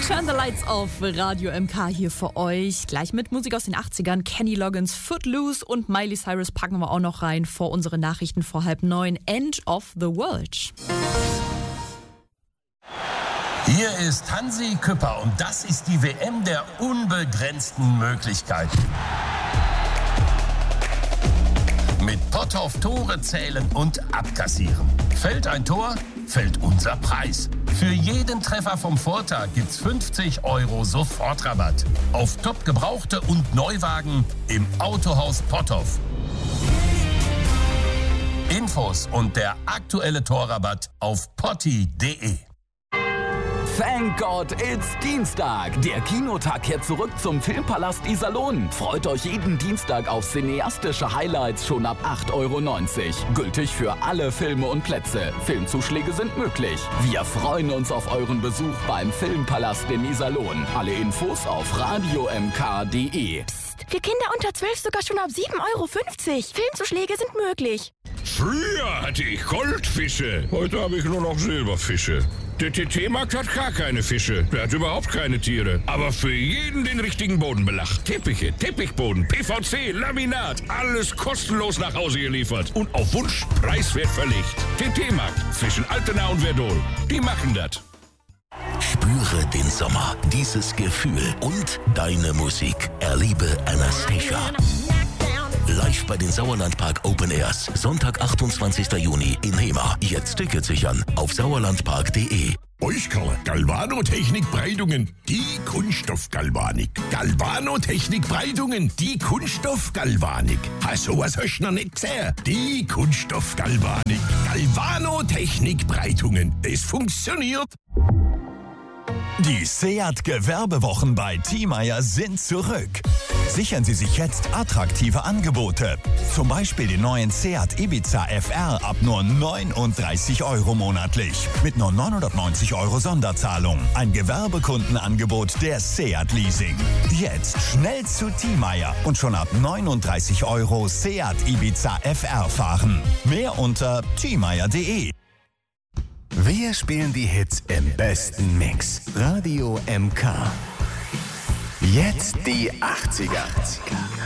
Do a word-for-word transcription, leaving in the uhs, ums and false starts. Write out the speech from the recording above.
Turn the Lights auf Radio M K hier für euch. Gleich mit Musik aus den achtzigern. Kenny Loggins, Footloose und Miley Cyrus packen wir auch noch rein vor unsere Nachrichten vor halb neun. End of the World. Hier ist Hansi Küpper und das ist die W M der unbegrenzten Möglichkeiten. Mit Potthoff Tore zählen und abkassieren. Fällt ein Tor, fällt unser Preis. Für jeden Treffer vom Vortag gibt's fünfzig Euro Sofortrabatt. Auf top gebrauchte und Neuwagen im Autohaus Potthoff. Infos und der aktuelle Torrabatt auf potti punkt de. Thank God it's Dienstag. Der Kinotag kehrt zurück zum Filmpalast Iserlohn. Freut euch jeden Dienstag auf cineastische Highlights schon ab acht Euro neunzig. Gültig für alle Filme und Plätze. Filmzuschläge sind möglich. Wir freuen uns auf euren Besuch beim Filmpalast in Iserlohn. Alle Infos auf radio m k punkt de. Psst, für Kinder unter zwölf sogar schon ab sieben Euro fünfzig. Filmzuschläge sind möglich. Früher hatte ich Goldfische. Heute habe ich nur noch Silberfische. Der T T-Markt hat gar keine Fische. Der hat überhaupt keine Tiere. Aber für jeden den richtigen Bodenbelach. Teppiche, Teppichboden, P V C, Laminat. Alles kostenlos nach Hause geliefert. Und auf Wunsch preiswert verlegt. T T-Markt zwischen Altena und Verdol. Die machen das. Spüre den Sommer, dieses Gefühl und deine Musik. Erlebe Anastacia. Live bei den Sauerlandpark Open Airs. Sonntag, achtundzwanzigster Juni in Hema. Jetzt Tickets sichern auf sauerlandpark punkt de. Euskala Galvanotechnik Breitungen, die Kunststoffgalvanik. Galvanotechnik Breitungen, die Kunststoffgalvanik. Hast du was hast du noch nicht gesehen? Die Kunststoffgalvanik. Galvanotechnik Breitungen. Das funktioniert. Die Seat Gewerbewochen bei Thiemeyer sind zurück. Sichern Sie sich jetzt attraktive Angebote. Zum Beispiel den neuen Seat Ibiza F R ab nur neununddreißig Euro monatlich. Mit nur neunhundertneunzig Euro Sonderzahlung. Ein Gewerbekundenangebot der Seat Leasing. Jetzt schnell zu Thiemeyer und schon ab neununddreißig Euro Seat Ibiza F R fahren. Mehr unter thiemeyer punkt de. Wir spielen die Hits im besten Mix. Radio M K. Jetzt die achtziger.